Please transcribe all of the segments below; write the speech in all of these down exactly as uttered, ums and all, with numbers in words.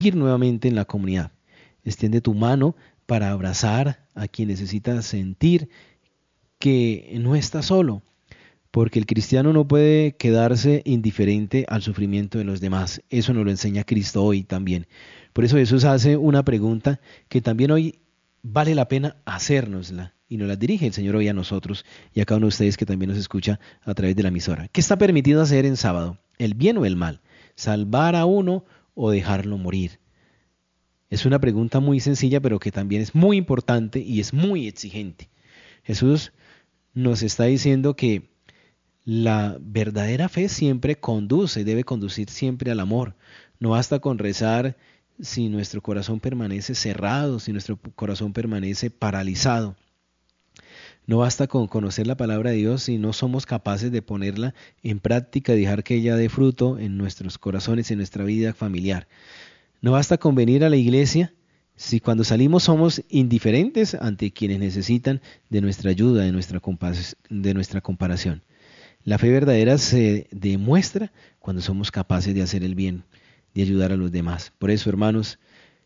sentir nuevamente en la comunidad. Extiende tu mano para abrazar a quien necesita sentir que no está solo, porque el cristiano no puede quedarse indiferente al sufrimiento de los demás. Eso nos lo enseña Cristo hoy también. Por eso Jesús hace una pregunta que también hoy vale la pena hacérnosla, y nos la dirige el Señor hoy a nosotros y a cada uno de ustedes que también nos escucha a través de la emisora. ¿Qué está permitido hacer en sábado? ¿El bien o el mal? ¿Salvar a uno o dejarlo morir? Es una pregunta muy sencilla, pero que también es muy importante y es muy exigente. Jesús nos está diciendo que la verdadera fe siempre conduce, debe conducir siempre al amor. No basta con rezar si nuestro corazón permanece cerrado, si nuestro corazón permanece paralizado. No basta con conocer la palabra de Dios si no somos capaces de ponerla en práctica y dejar que ella dé fruto en nuestros corazones, en nuestra vida familiar. No basta con venir a la iglesia si cuando salimos somos indiferentes ante quienes necesitan de nuestra ayuda, de nuestra compas- de nuestra comparación. La fe verdadera se demuestra cuando somos capaces de hacer el bien, de ayudar a los demás. Por eso, hermanos,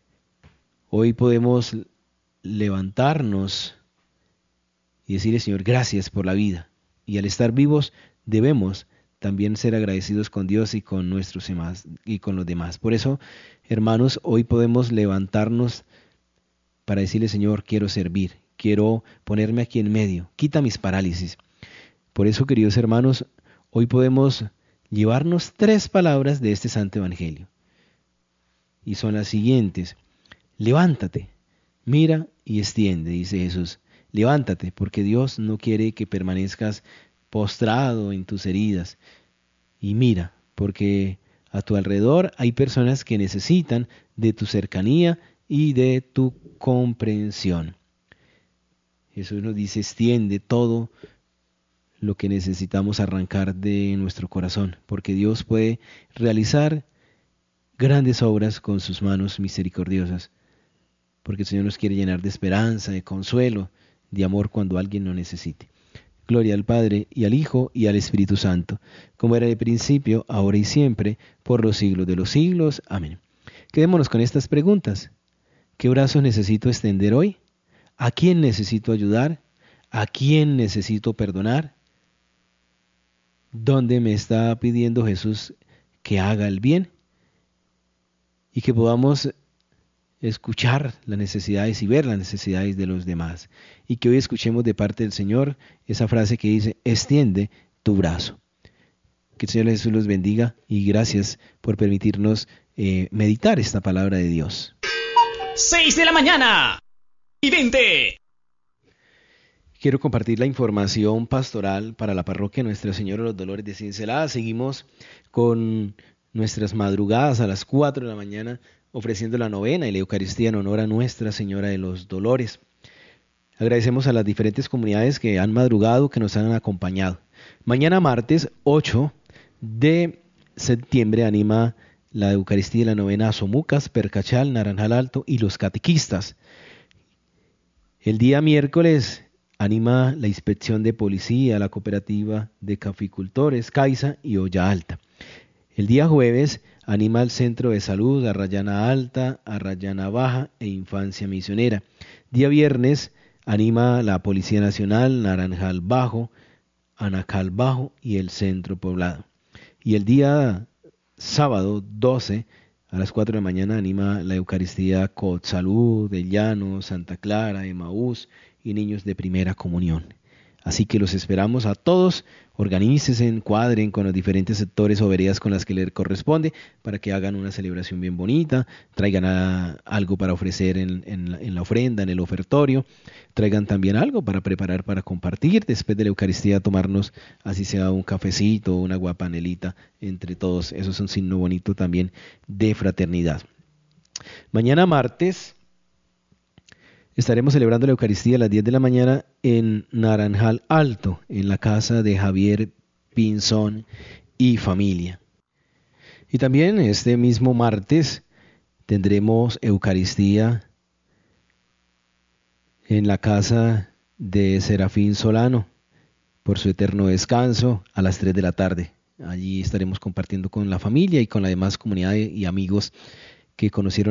hoy podemos levantarnos y decirle, Señor, gracias por la vida. Y al estar vivos debemos también ser agradecidos con Dios y con nuestros demás y con los demás. Por eso, hermanos, hoy podemos levantarnos para decirle, Señor, quiero servir, quiero ponerme aquí en medio, quita mis parálisis. Por eso, queridos hermanos, hoy podemos llevarnos tres palabras de este Santo Evangelio. Y son las siguientes. Levántate, mira y extiende, dice Jesús. Levántate, porque Dios no quiere que permanezcas postrado en tus heridas. Y mira, porque a tu alrededor hay personas que necesitan de tu cercanía y de tu comprensión. Jesús nos dice, extiende todo lo que necesitamos arrancar de nuestro corazón, porque Dios puede realizar grandes obras con sus manos misericordiosas, porque el Señor nos quiere llenar de esperanza, de consuelo, de amor cuando alguien lo necesite. Gloria al Padre, y al Hijo, y al Espíritu Santo, como era de principio, ahora y siempre, por los siglos de los siglos. Amén. Quedémonos con estas preguntas. ¿Qué brazos necesito extender hoy? ¿A quién necesito ayudar? ¿A quién necesito perdonar? ¿Dónde me está pidiendo Jesús que haga el bien? Y que podamos escuchar las necesidades y ver las necesidades de los demás. Y que hoy escuchemos de parte del Señor esa frase que dice, extiende tu brazo. Que el Señor Jesús los bendiga y gracias por permitirnos eh, meditar esta palabra de Dios. seis de la mañana y veinte. Quiero compartir la información pastoral para la parroquia Nuestra Señora de los Dolores de Cincelada. Seguimos con nuestras madrugadas a las cuatro de la mañana ofreciendo la novena y la Eucaristía en honor a Nuestra Señora de los Dolores. Agradecemos a las diferentes comunidades que han madrugado, que nos han acompañado. Mañana martes ocho de septiembre anima la Eucaristía y la novena a Somucas, Percachal, Naranjal Alto y los catequistas. El día miércoles anima la inspección de policía, la cooperativa de caficultores, Caiza y Olla Alta. El día jueves anima el Centro de Salud, Arrayana Alta, Arrayana Baja e Infancia Misionera. Día viernes anima la Policía Nacional, Naranjal Bajo, Anacal Bajo y el Centro Poblado. Y el día sábado doce a las cuatro de la mañana anima la Eucaristía Cotsalud, del Llano, Santa Clara, Emaús y niños de primera comunión. Así que los esperamos a todos, organícense, encuadren con los diferentes sectores o veredas con las que les corresponde para que hagan una celebración bien bonita, traigan a, algo para ofrecer en, en, la, en la ofrenda, en el ofertorio, traigan también algo para preparar, para compartir, después de la Eucaristía tomarnos, así sea un cafecito, una guapanelita entre todos, eso es un signo bonito también de fraternidad. Mañana martes estaremos celebrando la Eucaristía a las diez de la mañana en Naranjal Alto, en la casa de Javier Pinzón y familia. Y también este mismo martes tendremos Eucaristía en la casa de Serafín Solano, por su eterno descanso, a las tres de la tarde. Allí estaremos compartiendo con la familia y con la demás comunidad y amigos que conocieron